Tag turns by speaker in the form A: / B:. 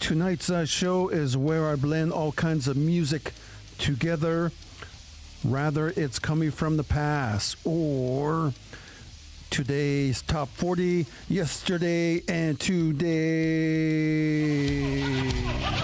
A: Tonight's show is where I blend all kinds of music together. Rather, it's coming from the past or today's top 40, yesterday and today.